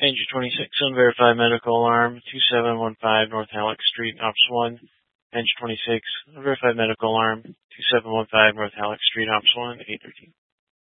Danger 26, unverified medical alarm, 2715 North Halleck Street, Ops 1. Danger 26, unverified medical alarm, 2715 North Halleck Street, Ops 1, 813.